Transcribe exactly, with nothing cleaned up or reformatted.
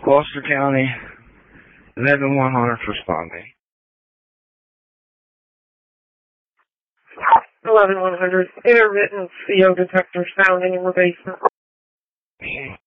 Gloucester County, eleven one hundred responding. eleven one hundred, intermittent C O detector sounding in the basement.